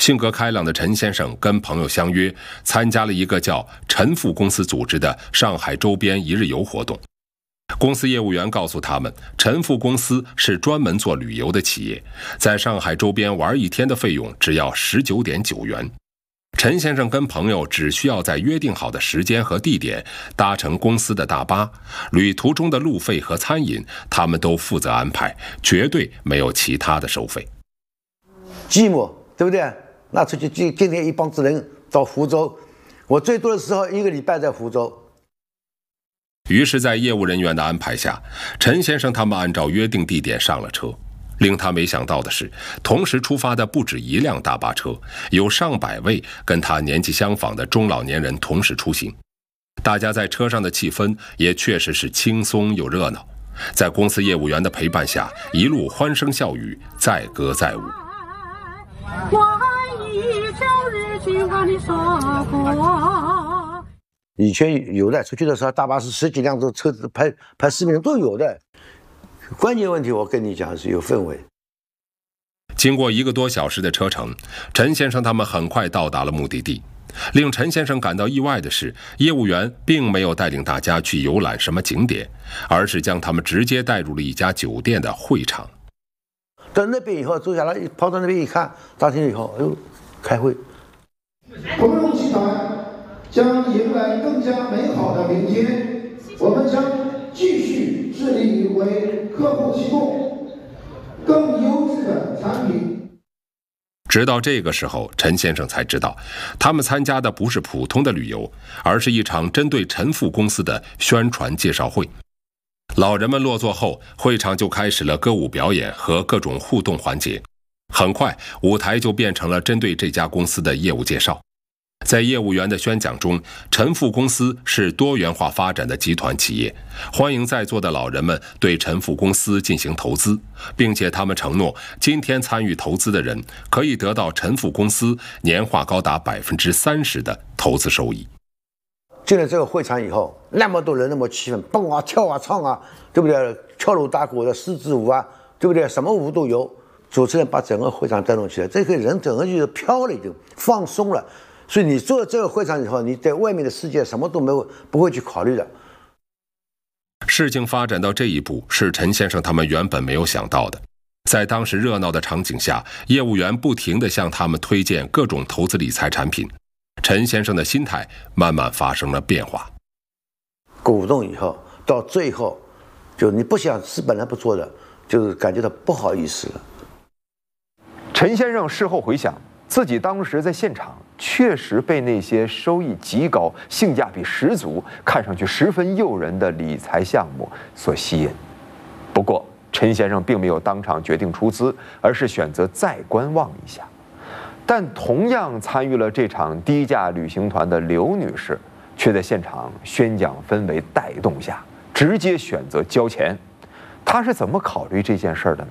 性格开朗的陈先生跟朋友相约，参加了一个叫陈富公司组织的上海周边一日游活动。公司业务员告诉他们，陈富公司是专门做旅游的企业，在上海周边玩一天的费用只要19.9元。陈先生跟朋友只需要在约定好的时间和地点搭乘公司的大巴，旅途中的路费和餐饮他们都负责安排，绝对没有其他的收费。 寂寞，对不对？那出去今天一帮子人到湖州，我最多的时候1个礼拜在湖州。 于是在业务人员的安排下，陈先生他们按照约定地点上了车。令他没想到的是，同时出发的不止一辆大巴车，有上百位跟他年纪相仿的中老年人同时出行。大家在车上的气氛也确实是轻松又热闹，在公司业务员的陪伴下，一路欢声笑语，载歌载舞。 以前有的出去的时候，大巴是10几辆，都车子拍视频都有的。关键问题我跟你讲是有氛围。 经过1个多小时的车程，陈先生他们很快到达了目的地。令陈先生感到意外的是，业务员并没有带领大家去游览什么景点，而是将他们直接带入了一家酒店的会场。 到那边以后坐下来，跑到那边一看，大厅以后，哎呦，开会。 鸿融集团将迎来更加美好的明天，我们将继续致力于为客户提供更优质的产品。 直到这个时候，陈先生才知道，他们参加的不是普通的旅游，而是一场针对陈富公司的宣传介绍会。老人们落座后，会场就开始了歌舞表演和各种互动环节。很快，舞台就变成了针对这家公司的业务介绍。在业务员的宣讲中，陈富公司是多元化发展的集团企业，欢迎在座的老人们对陈富公司进行投资，并且他们承诺，今天参与投资的人可以得到陈富公司年化高达30%的投资收益。 进了这个会场以后，那么多人，那么气氛，蹦啊跳啊唱啊，对不对？敲锣打鼓的狮子舞啊，对不对？什么舞都有。主持人把整个会场带动起来，这个人整个就是飘了，已经放松了。所以你做了这个会场以后，你在外面的世界什么都没有，不会去考虑的。 事情发展到这一步，是陈先生他们原本没有想到的。在当时热闹的场景下，业务员不停地向他们推荐各种投资理财产品，陈先生的心态慢慢发生了变化。 鼓动以后，到最后，就你不想是本来不做的，就是感觉到不好意思了。 陈先生事后回想，自己当时在现场确实被那些收益极高、性价比十足、看上去十分诱人的理财项目所吸引。不过，陈先生并没有当场决定出资，而是选择再观望一下。但同样参与了这场低价旅行团的刘女士，却在现场宣讲氛围带动下，直接选择交钱。她是怎么考虑这件事的呢？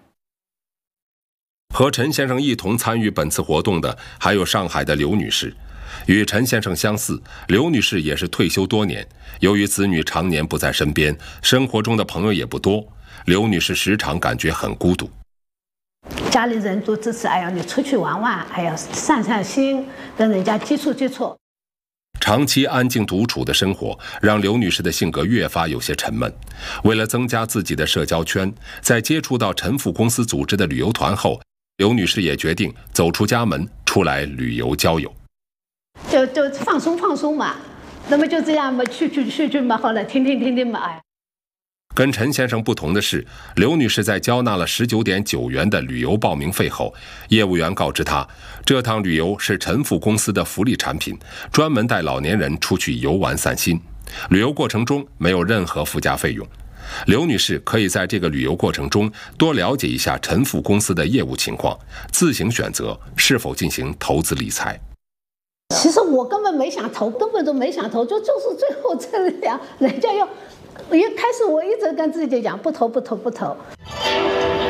和陈先生一同参与本次活动的还有上海的刘女士。与陈先生相似，刘女士也是退休多年，由于子女常年不在身边，生活中的朋友也不多，刘女士时常感觉很孤独。 家里人都支持，哎呀，你出去玩玩，哎呀，散散心，跟人家接触接触。 长期安静独处的生活让刘女士的性格越发有些沉闷。为了增加自己的社交圈，在接触到陈富公司组织的旅游团后，刘女士也决定走出家门，出来旅游交友。 就放松嘛，那么就这样嘛，去嘛，后来听嘛，哎。 跟陈先生不同的是，刘女士在交纳了19.9元的旅游报名费后，业务员告知她，这趟旅游是陈富公司的福利产品，专门带老年人出去游玩散心。旅游过程中没有任何附加费用。刘女士可以在这个旅游过程中多了解一下陈富公司的业务情况，自行选择是否进行投资理财。 其实我根本没想投，根本都没想投，就是最后这样，人家要。一开始我一直跟自己讲不投。